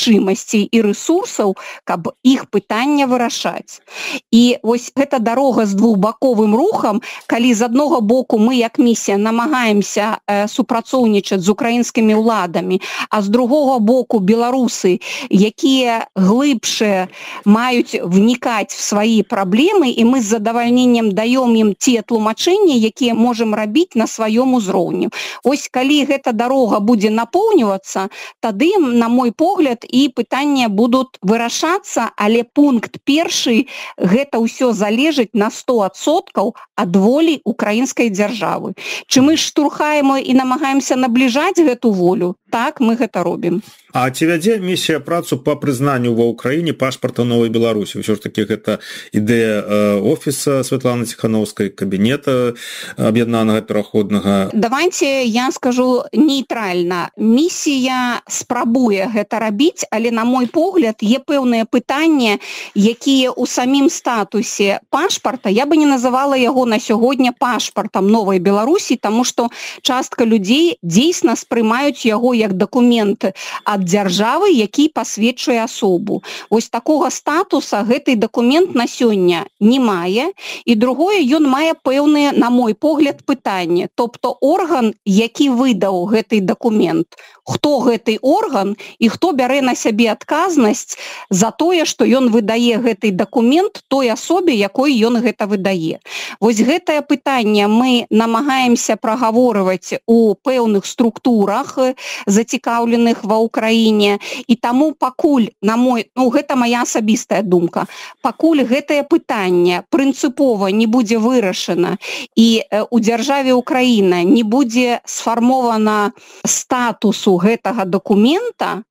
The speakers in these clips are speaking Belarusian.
магчымасцей і рэсурсаў, каб іх пытання вырашаць. І вось гэта дарога з двухбаковым рухам, калі з аднаго боку мы як місія намагаемся супрацоўнічаць з украінскімі ўладамі, а з другога боку беларусы, якія глыбшыя, маюць вникаць в свае праблемы, і мы з задавальненнем даём ім те тлумачэнні, якія можам рабіць на сваём узроўні. Ось калі гэта дарога будзе напоўнівацца, тады, на мой погляд, і пытанні будуць вырашацца, але пункт першы, гэта ўсё залежыць на 100% ад волі украінскай дзяржавы. Чи мы штурхаем і намагаемся набліжаць гэту волю? Так, мы гэта робім. А ці вядзе місія працу па прызнанню ва ўкраіне пашпарта Новай Беларусі? Ўсё ж такі гэта ідэя офіса Святланы Ціхановскай, кабінета аб'яднанага пераходнага. Давайте я скажу нейтральна. Місія спрабуе гэта рабіць, але, на мой погляд, є пэўныя пытанні, якія ў самім статусе пашпарта, я бы не называла яго на сёння пашпартам Новай Беларусі, таму што частка людзей дзейсна спрымаюць яго як дакумент ад дзяржавы, які пасведчуе асобу. Вось такога статуса гэты дакумент на сёння не мае, і другое, ён мае пэўныя, на мой погляд, пытанні. Тобто орган, які выдаў гэты дакумент, хто гэты орган і хто бярэ на сябе адказнасць за тое, што ён выдае гэты дакумент той асобе, якой ён гэта выдае. Вось гэтае пытанне мы намагаемся прагаворваць у пэўных структурах, зацікаўленых ва ўкраіне, і таму пакуль, гэта моя асабістая думка, пакуль гэтае пытанне прынцыпова не будзе вырашана і у дзяржаве Украіна не будзе сфармована статусу гэтага дакумента,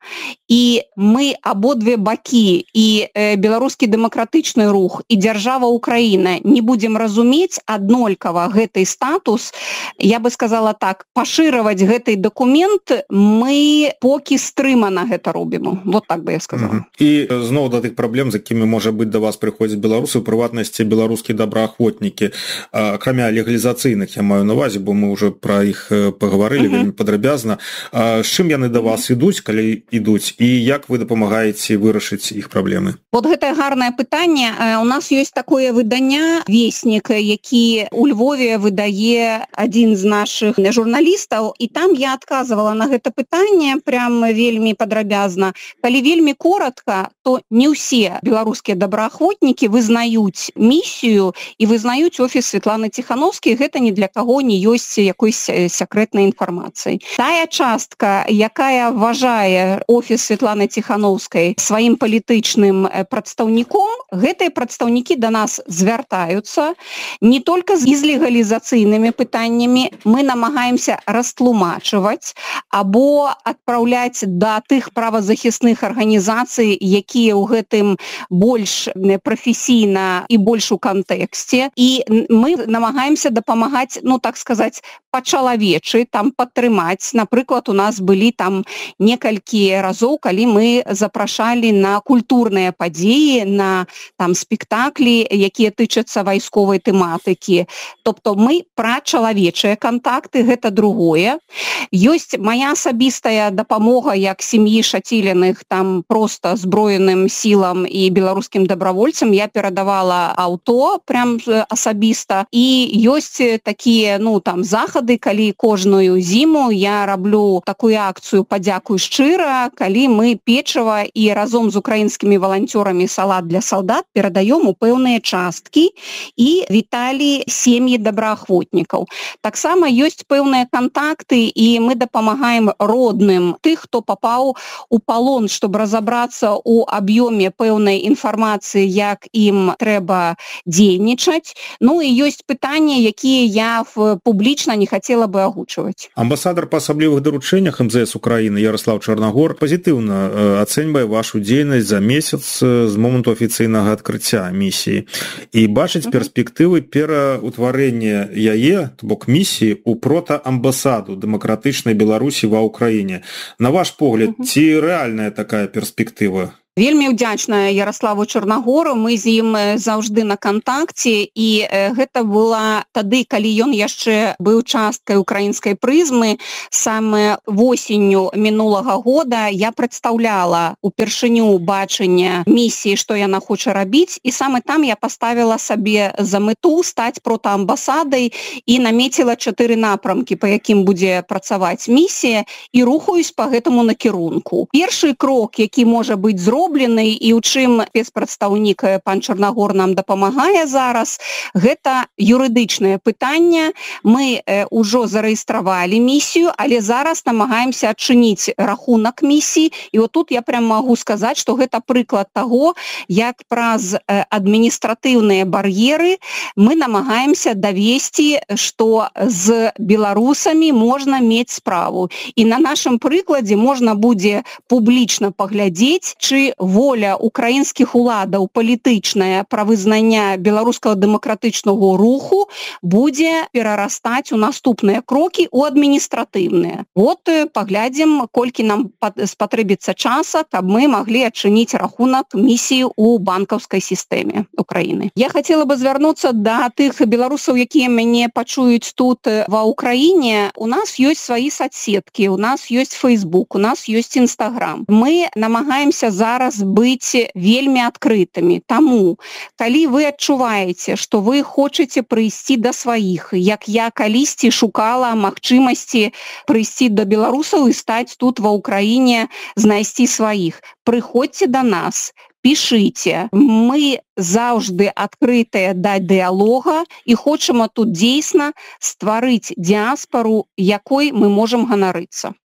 і мы абодве бакі, і беларускі дэмакратычны рух, і дзяржава Украіна не будзем разумець аднолькава гэты статус, я бы сказала так, пашыраваць гэты дакумент мы покі стрымана гэта робім. Вот так бы я сказала. І зноў да тых праблем, з якімі, можа быць, да вас прыходзяць беларусы, у прыватнасці беларускія добраахвотнікі, акрамя легалізацыйных, я маю на увазе, бо мы ўжо пра іх пагаварылі вельмі падрабязна. З чым яны да вас ідуць, калі ідуць, і як вы дапамагаеце вырашыць іх праблемы? Вот гэтае гарнае пытанне. У нас ёсць такое выданне «Веснік», які у Львове выдае адзін з нашых журналістаў, і там я адказвала на гэта пытанне прям вельмі падрабязна. Калі вельмі коротка, то не ўсе беларускія добраахвотнікі вызнаюць місію і вызнаюць офіс Святланы Ціхановскай, гэта ні для каго не ёсць якойсь сакрэтнай інфармацыі. Тая частка, якая вважае офіс Святланы Ціхановскай сваім палітычным прадстаўніком, гэтыя прадстаўнікі да нас звяртаюцца не толькі з легалізацыйнымі пытаннямі, мы намагаемся растлумачваць або адпраўляць да тых правазахісных арганізацый, якія ў гэтым больш прафесійна і больш у кантэксце, і мы намагаемся дапамагаць, так сказаць, па-чалавечы, там падтрымаць. Напрыклад, у нас былі там некалькі разоў, калі мы запрашалі на культурныя падзеі, на там спектаклі, якія тычацца вайсковай тэматыкі. Тобто мы пра чалавечыя кантакты, гэта другое. Ёсць моя асабістая дапамога як сям'і Шаціліных, там проста зброеным сілам і беларускім дабравольцам. Я перадавала аўто прям асабіста, і ёсць такія, там захады, калі кожную зіму я раблю такую акцыю «Падзякуй шчыра», калі мы печыва і разом з украінскімі валанцёрамі «Салат для салдат» перадаём у пэўныя часткі і віталі сем'і добраахвотнікаў. Таксама ёсць пэўныя кантакты, і мы дапамагаем родным тых, хто папаў у палон, чтобы разобрацца у аб'ёме пэўнай інфармацыі, як ім трэба дзейнічаць. І ёсць пытанні, якія я публічна не хацела бы агучваць. Амбасадар па асаблівых даручэннях МЗС Украіны Ярослав Чарнагор пазітыўна ацэньвае вашу дзейнасць за месяц з моманту афіцыйнага адкрыцця місіі і бачыць перспектывы пераўтварэння яе, то бок місіі, у протаамбасаду дэмакратычнай Беларусі ва Ўкраіне. На ваш погляд, ці рэальная такая перспектыва? Вельмі ўдзячная Ярославу Чарнагору, мы з ім заўжды на кантакце, і гэта была тады, калі ён яшчэ быў часткай украінскай прызмы. Саме восенню мінулага года я прадстаўляла упершыню бачання місіі, што яна хоча рабіць, і саме там я паставіла сабе за мэту стаць протаамбасадай і намеціла 4 напрамкі, па якім будзе працаваць місія, і рухаюсь па гэтаму накірунку. Першы крок, які можа быць зроблены, і ў чым спецпрадстаўнік пан Чарнагор нам дапамагае зараз, гэта юрыдычнае пытанне. Мы ўжо зарэгістравалі місію, але зараз намагаемся адчыніць рахунак місіі. І вот тут я прям магу сказаць, што гэта прыклад таго, як праз адміністратыўныя бар'еры мы намагаемся давесці, што з беларусамі можна мець справу. І на нашым прыкладзе можна будзе публічна паглядзець, чы воля украінскіх уладаў палітычная пра вызнання беларускага дэмакратычнага руху будзе перарастаць у наступныя крокі ў адміністратыўныя. Вот паглядзім, колькі нам спатрэбіцца часа, каб мы маглі адчыніць рахунак місіі ў банкаўскай сістэме Украіны. Я хацела бы звярнуцца да тых беларусаў, якія мяне пачуюць тут ва Украіне. У нас ёсць свае соцсеткі, у нас ёсць Facebook, у нас ёсць Instagram. Мы намагаемся зараз быць вельмі адкрытымі. Таму, калі вы адчуваеце, што вы хочаце прыйсці да сваіх, як я калісьці шукала магчымасці прыйсці да беларусаў і стаць тут ва Ўкраіне, знайсці сваіх, прыходзьце да нас, пішыце. Мы заўжды адкрытыя да дыялога і хочам тут дзейсна стварыць дыяспару, якой мы можам ганарыцца.